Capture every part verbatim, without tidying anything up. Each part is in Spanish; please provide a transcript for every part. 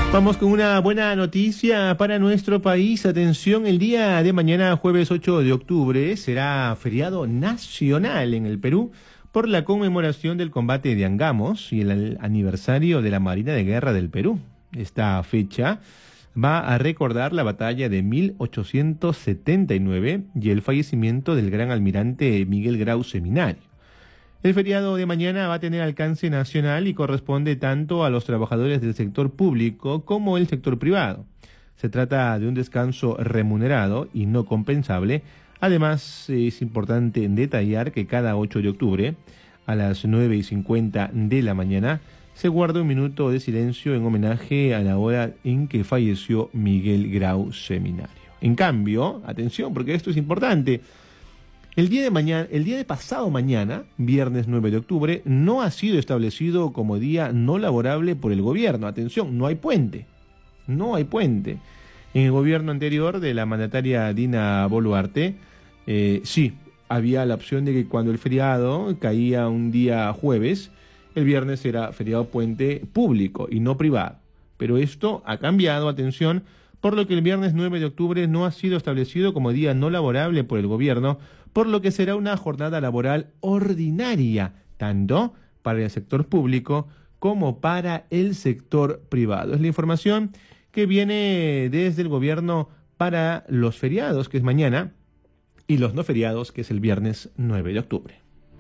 Vamos con una buena noticia para nuestro país. Atención, el día de mañana, jueves ocho de octubre, será feriado nacional en el Perú por la conmemoración del combate de Angamos y el aniversario de la Marina de Guerra del Perú. Esta fecha va a recordar la batalla de mil ochocientos setenta y nueve y el fallecimiento del gran almirante Miguel Grau Seminario. El feriado de mañana va a tener alcance nacional y corresponde tanto a los trabajadores del sector público como el sector privado. Se trata de un descanso remunerado y no compensable. Además, es importante detallar que cada ocho de octubre, a las nueve y cincuenta de la mañana, se guarda un minuto de silencio en homenaje a la hora en que falleció Miguel Grau Seminario. En cambio, atención, porque esto es importante, El día de mañana, el día de pasado mañana, viernes nueve de octubre, no ha sido establecido como día no laborable por el gobierno. Atención, no hay puente. No hay puente. En el gobierno anterior de la mandataria Dina Boluarte, eh, sí, había la opción de que cuando el feriado caía un día jueves, el viernes era feriado puente público y no privado. Pero esto ha cambiado, atención, por lo que el viernes nueve de octubre no ha sido establecido como día no laborable por el gobierno, por lo que será una jornada laboral ordinaria, tanto para el sector público como para el sector privado. Es la información que viene desde el gobierno para los feriados, que es mañana, y los no feriados, que es el viernes nueve de octubre.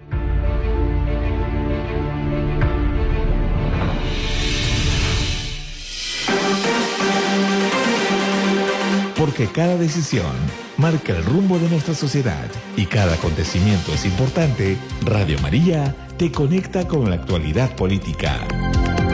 Porque cada decisión marca el rumbo de nuestra sociedad y cada acontecimiento es importante, Radio María te conecta con la actualidad política.